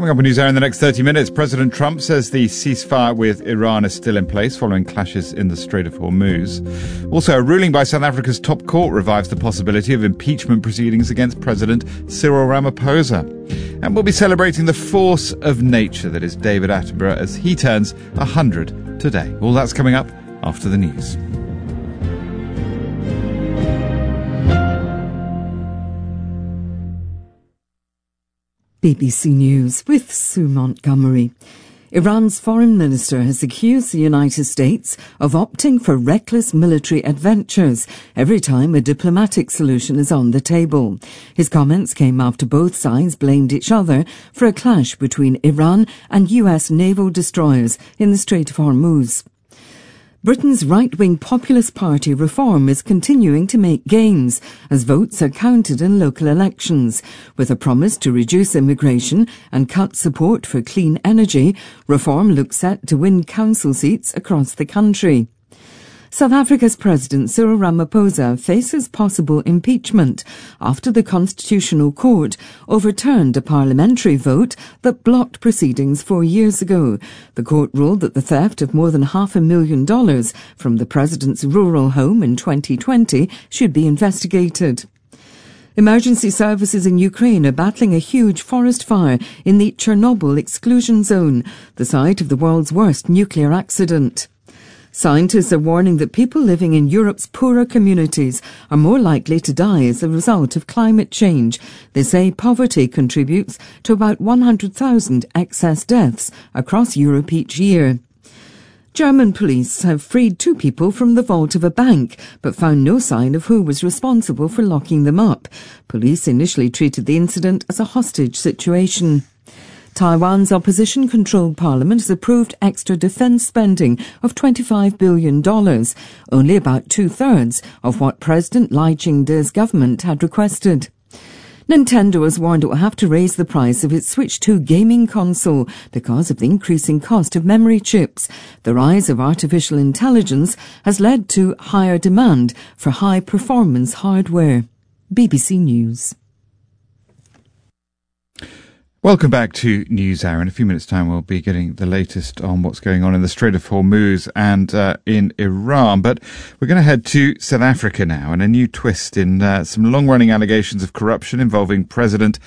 Coming up on NewsHour in the next 30 minutes, President Trump says the ceasefire with Iran is still in place following clashes in the Strait of Hormuz. Also, a ruling by South Africa's top court revives the possibility of impeachment proceedings against President Cyril Ramaphosa. And we'll be celebrating the force of nature that is David Attenborough as he turns 100 today. All that's coming up after the news. BBC News with Sue Montgomery. Iran's foreign minister has accused the United States of opting for reckless military adventures every time a diplomatic solution is on the table. His comments came after both sides blamed each other for a clash between Iran and US naval destroyers in the Strait of Hormuz. Britain's right-wing Populist Party Reform is continuing to make gains as votes are counted in local elections. With a promise to reduce immigration and cut support for clean energy, Reform looks set to win council seats across the country. South Africa's President Cyril Ramaphosa faces possible impeachment after the Constitutional Court overturned a parliamentary vote that blocked proceedings 4 years ago. The court ruled that the theft of more than $500,000 from the president's rural home in 2020 should be investigated. Emergency services in Ukraine are battling a huge forest fire in the Chernobyl exclusion zone, the site of the world's worst nuclear accident. Scientists are warning that people living in Europe's poorer communities are more likely to die as a result of climate change. They say poverty contributes to about 100,000 excess deaths across Europe each year. German police have freed 2 people from the vault of a bank, but found no sign of who was responsible for locking them up. Police initially treated the incident as a hostage situation. Taiwan's opposition-controlled parliament has approved extra defence spending of $25 billion, only about 2/3 of what President Lai Ching-te's government had requested. Nintendo has warned it will have to raise the price of its Switch 2 gaming console because of the increasing cost of memory chips. The rise of artificial intelligence has led to higher demand for high-performance hardware. BBC News. Welcome back to NewsHour. In a few minutes' time, we'll be getting the latest on what's going on in the Strait of Hormuz and in Iran. But we're going to head to South Africa now, and a new twist in some long-running allegations of corruption involving President